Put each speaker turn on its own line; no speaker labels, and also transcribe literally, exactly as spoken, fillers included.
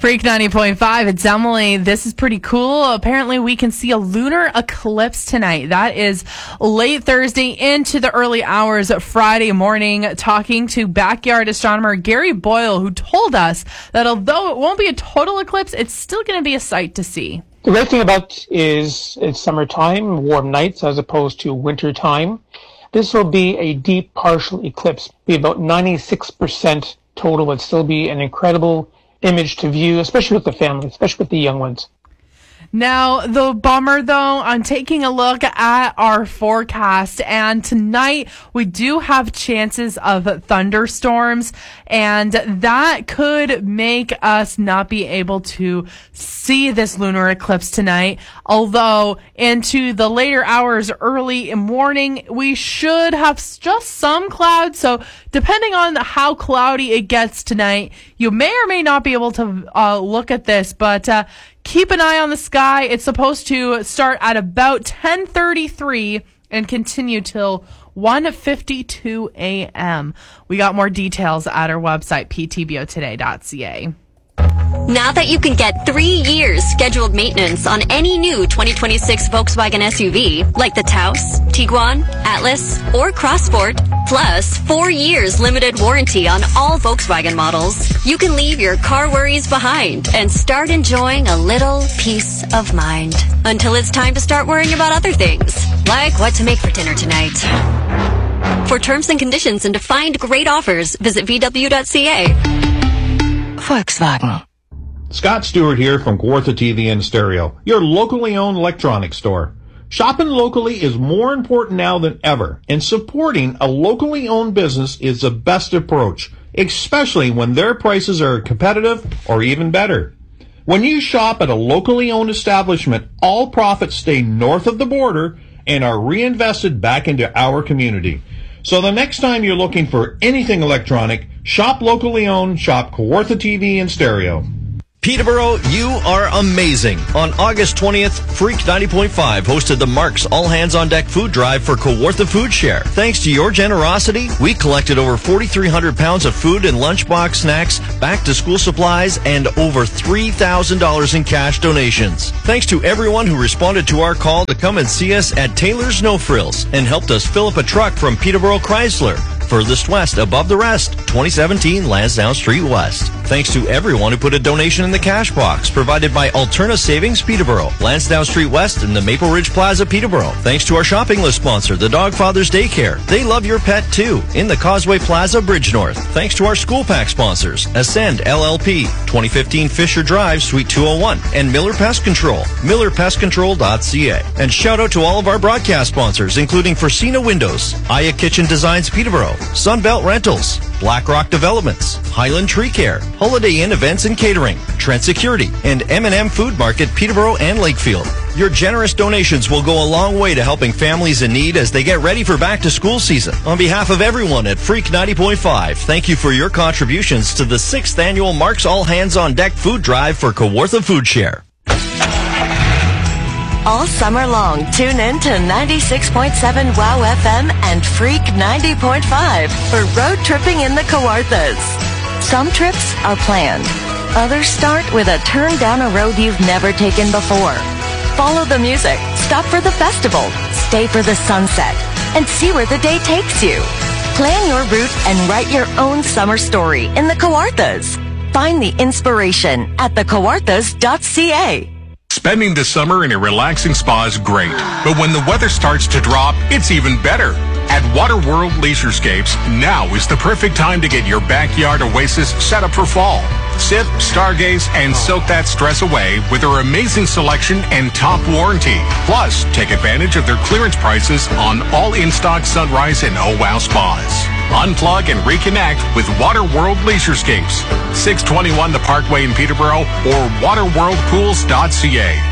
Freak ninety point five, it's Emily. This is pretty cool. Apparently, we can see a lunar eclipse tonight. That is late Thursday into the early hours of Friday morning. Talking to backyard astronomer Gary Boyle, who told us that although it won't be a total eclipse, it's still going to be a sight to see.
The great thing about it is it's summertime, warm nights, as opposed to winter time. This will be a deep partial eclipse, be about ninety-six percent total. It'd still be an incredible image to view, especially with the family, especially with the young ones.
Now, the bummer, though, I'm taking a look at our forecast, and tonight we do have chances of thunderstorms, and that could make us not be able to see this lunar eclipse tonight. Although, into the later hours, early morning, we should have just some clouds, so depending on how cloudy it gets tonight, you may or may not be able to uh, look at this, but uh, keep an eye on the sky. It's supposed to start at about ten thirty-three and continue till one fifty-two a.m. We got more details at our website, p t b o today dot c a.
Now that you can get three years scheduled maintenance on any new twenty twenty-six Volkswagen S U V, like the Taos, Tiguan, Atlas, or Crossport, plus four years limited warranty on all Volkswagen models, you can leave your car worries behind and start enjoying a little peace of mind. Until it's time to start worrying about other things, like what to make for dinner tonight. For terms and conditions and to find great offers, visit v w dot c a. Volkswagen.
Scott Stewart here from Kawartha T V and Stereo, your locally owned electronics store. Shopping locally is more important now than ever, and supporting a locally owned business is the best approach, especially when their prices are competitive or even better. When you shop at a locally owned establishment, all profits stay north of the border and are reinvested back into our community. So the next time you're looking for anything electronic, shop locally owned, shop Kawartha T V and Stereo.
Peterborough, you are amazing. On August twentieth, Freak ninety point five hosted the Mark's All Hands on Deck food drive for Kawartha Food Share. Thanks to your generosity, we collected over forty-three hundred pounds of food and lunchbox snacks, back-to-school supplies, and over three thousand dollars in cash donations. Thanks to everyone who responded to our call to come and see us at Taylor's No Frills and helped us fill up a truck from Peterborough Chrysler. Furthest west above the rest, twenty seventeen Lansdowne Street West. Thanks to everyone who put a donation in the cash box, provided by Alterna Savings Peterborough, Lansdowne Street West, and the Maple Ridge Plaza Peterborough. Thanks to our shopping list sponsor, the Dogfathers Daycare. They love your pet too, in the Causeway Plaza, Bridgenorth. Thanks to our school pack sponsors, Ascend L L P, twenty fifteen Fisher Drive, Suite two oh one, and Miller Pest Control, miller pest control dot c a. And shout out to all of our broadcast sponsors, including Forcina Windows, Aya Kitchen Designs Peterborough, Sunbelt Rentals, BlackRock Developments, Highland Tree Care, Holiday Inn Events and Catering, Trent Security, and M and M Food Market Peterborough and Lakefield. Your generous donations will go a long way to helping families in need as they get ready for back-to-school season. On behalf of everyone at Freak ninety point five, thank you for your contributions to the sixth annual Mark's All Hands on Deck food drive for Kawartha Food Share.
All summer long, tune in to ninety-six point seven WOW F M and Freak ninety point five for road tripping in the Kawarthas. Some trips are planned. Others start with a turn down a road you've never taken before. Follow the music, stop for the festival, stay for the sunset, and see where the day takes you. Plan your route and write your own summer story in the Kawarthas. Find the inspiration at the kawarthas dot c a.
Spending the summer in a relaxing spa is great, but when the weather starts to drop, it's even better. At Waterworld Leisurescapes, now is the perfect time to get your backyard oasis set up for fall. Sip, stargaze, and soak that stress away with their amazing selection and top warranty. Plus, take advantage of their clearance prices on all in-stock Sunrise and Oh Wow spas. Unplug and reconnect with Waterworld Leisurescapes, six twenty-one The Parkway in Peterborough or waterworld pools dot c a.